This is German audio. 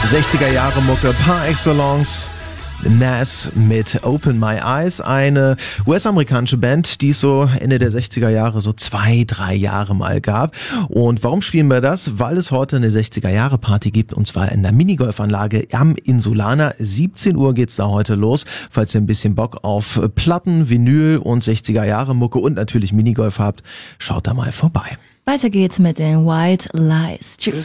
60er Jahre Mucke par excellence. Nas mit Open My Eyes, eine US-amerikanische Band, die es so Ende der 60er Jahre so 2-3 Jahre mal gab. Und warum spielen wir das? Weil es heute eine 60er-Jahre-Party gibt, und zwar in der Minigolfanlage am Insulaner. 17 Uhr geht's da heute los. Falls ihr ein bisschen Bock auf Platten, Vinyl und 60er-Jahre-Mucke und natürlich Minigolf habt, schaut da mal vorbei. Weiter geht's mit den White Lies. Tschüss.